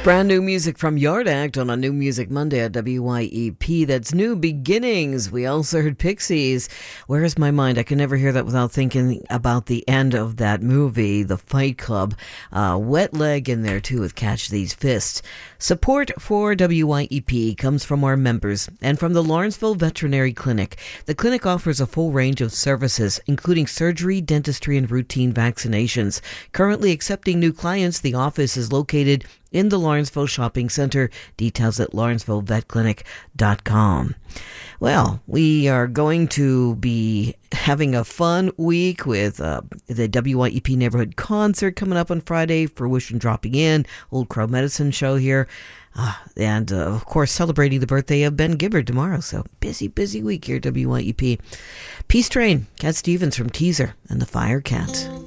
Brand new music from Yard Act on a New Music Monday at WYEP. That's New Beginnings. We also heard Pixies. Where is my mind? I can never hear that without thinking about the end of that movie, The Fight Club. Wet Leg in there too with Catch These Fists. Support for WYEP comes from our members and from the Lawrenceville Veterinary Clinic. The clinic offers a full range of services, including surgery, dentistry, and routine vaccinations. Currently accepting new clients, the office is located in the Lawrenceville Shopping Center. Details at lawrencevillepetclinic.com. Well, we are going to be having a fun week with the WYEP Neighborhood Concert coming up on Friday, Fruition dropping in, Old Crow Medicine Show here, and of course celebrating the birthday of Ben Gibbard tomorrow. So busy week here at WYEP. Peace Train, Cat Stevens from Teaser and the Fire Cat.